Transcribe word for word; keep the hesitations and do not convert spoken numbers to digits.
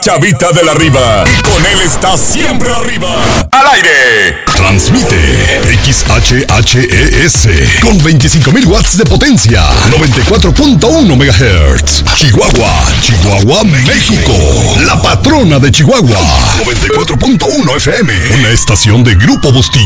Chavita de la Riva. Y con él está siempre arriba. ¡Al aire! Transmite X H H E S con veinticinco mil watts de potencia. noventa y cuatro punto uno megahertz. Chihuahua, Chihuahua, México. La patrona de Chihuahua. noventa y cuatro punto uno F M. Una estación de Grupo Bustillo.